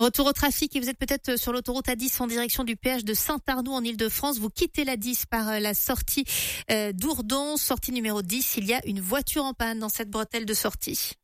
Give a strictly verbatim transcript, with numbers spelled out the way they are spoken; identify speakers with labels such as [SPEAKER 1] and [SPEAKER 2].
[SPEAKER 1] Retour au trafic et vous êtes peut-être sur l'autoroute A dix en direction du péage de Saint-Arnoux en Ile-de-France. Vous quittez la dix par la sortie d'Ourdon, sortie numéro dix. Il y a une voiture en panne dans cette bretelle de sortie.